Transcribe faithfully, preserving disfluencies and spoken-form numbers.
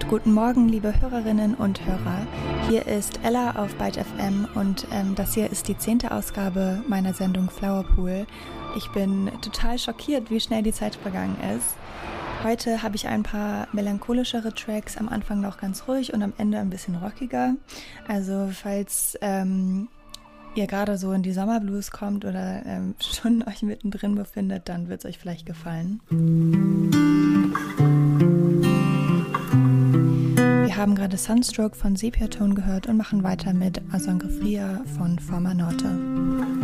Guten Morgen, liebe Hörerinnen und Hörer. Hier ist Ella auf Byte F M und ähm, das hier ist die zehnte Ausgabe meiner Sendung Flowerpool. Ich bin total schockiert, wie schnell die Zeit vergangen ist. Heute habe ich ein paar melancholischere Tracks, am Anfang noch ganz ruhig und am Ende ein bisschen rockiger. Also falls ähm, ihr gerade so in die Sommerblues kommt oder ähm, schon euch mittendrin befindet, dann wird es euch vielleicht gefallen. Wir haben gerade Sunstroke von Sepiatone gehört und machen weiter mit A Sangre Fria von Forma Norte.